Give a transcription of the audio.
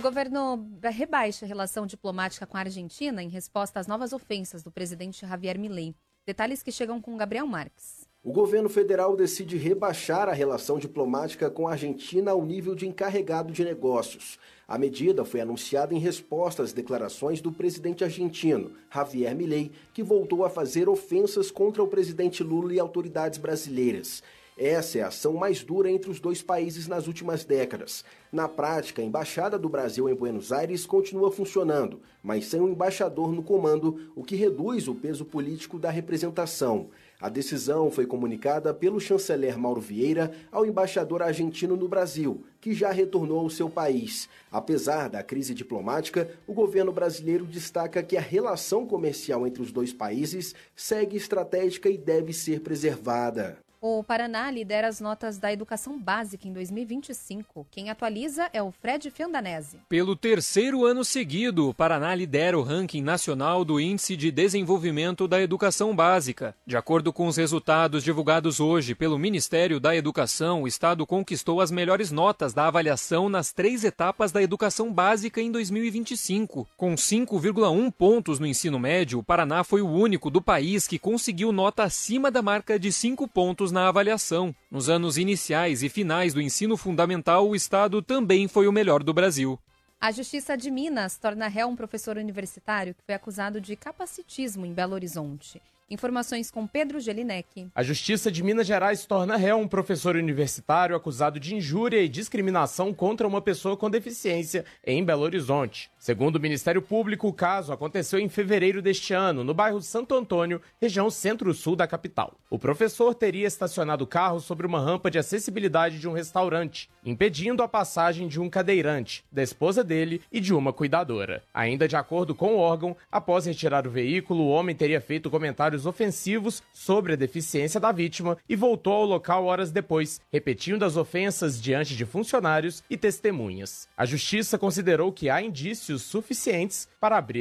governo rebaixa a relação diplomática com a Argentina em resposta às novas ofensas do presidente Javier Milei. Detalhes que chegam com Gabriel Marques. O governo federal decide rebaixar a relação diplomática com a Argentina ao nível de encarregado de negócios. A medida foi anunciada em resposta às declarações do presidente argentino, Javier Milei, que voltou a fazer ofensas contra o presidente Lula e autoridades brasileiras. Essa é a ação mais dura entre os dois países nas últimas décadas. Na prática, a Embaixada do Brasil em Buenos Aires continua funcionando, mas sem um embaixador no comando, o que reduz o peso político da representação. A decisão foi comunicada pelo chanceler Mauro Vieira ao embaixador argentino no Brasil, que já retornou ao seu país. Apesar da crise diplomática, o governo brasileiro destaca que a relação comercial entre os dois países segue estratégica e deve ser preservada. O Paraná lidera as notas da educação básica em 2025. Quem atualiza é o Fred Fiandanese. Pelo terceiro ano seguido, o Paraná lidera o ranking nacional do Índice de Desenvolvimento da Educação Básica. De acordo com os resultados divulgados hoje pelo Ministério da Educação, o estado conquistou as melhores notas da avaliação nas 3 etapas da educação básica em 2025. Com 5,1 pontos no ensino médio, o Paraná foi o único do país que conseguiu nota acima da marca de 5 pontos na avaliação. Nos anos iniciais e finais do ensino fundamental, o estado também foi o melhor do Brasil. A Justiça de Minas torna réu um professor universitário que foi acusado de capacitismo em Belo Horizonte. Informações com Pedro Gelinek. A Justiça de Minas Gerais torna réu um professor universitário acusado de injúria e discriminação contra uma pessoa com deficiência em Belo Horizonte. Segundo o Ministério Público, o caso aconteceu em fevereiro deste ano, no bairro Santo Antônio, região centro-sul da capital. O professor teria estacionado o carro sobre uma rampa de acessibilidade de um restaurante, impedindo a passagem de um cadeirante, da esposa dele e de uma cuidadora. Ainda de acordo com o órgão, após retirar o veículo, o homem teria feito comentários ofensivos sobre a deficiência da vítima e voltou ao local horas depois, repetindo as ofensas diante de funcionários e testemunhas. A Justiça considerou que há indícios suficientes para abrir